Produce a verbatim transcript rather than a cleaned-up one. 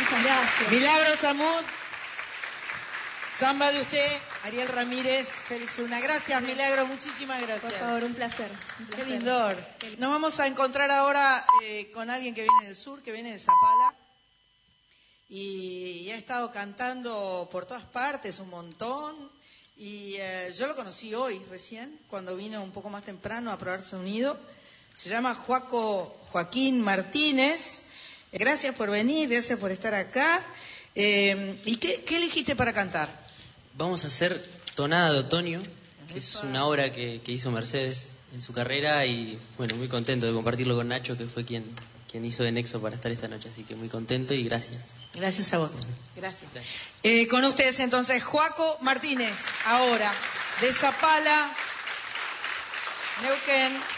Muchas gracias. Milagros Amud. Samba de usted, Ariel Ramírez, Félix Luna. Gracias, Milagro, muchísimas gracias. Por favor, un placer. Un placer. Qué lindor. Nos vamos a encontrar ahora eh, con alguien que viene del sur, que viene de Zapala. Y, y ha estado cantando por todas partes un montón. Y eh, yo lo conocí hoy, recién, cuando vino un poco más temprano a probar sonido. Se llama Joaco Joaquín Martínez. Eh, gracias por venir, gracias por estar acá. Eh, ¿Y qué, qué elegiste para cantar? Vamos a hacer Tonada de Otoño, que es una obra que, que hizo Mercedes en su carrera y bueno, muy contento de compartirlo con Nacho, que fue quien, quien hizo de nexo para estar esta noche, así que muy contento y gracias. Gracias a vos. Gracias. Gracias. Eh, con ustedes entonces, Joaco Martínez, ahora, de Zapala, Neuquén.